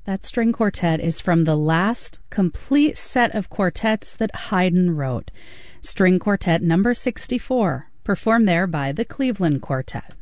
That string quartet is from the last complete set of quartets that Haydn wrote, String Quartet number 64, performed there by the Cleveland Quartet.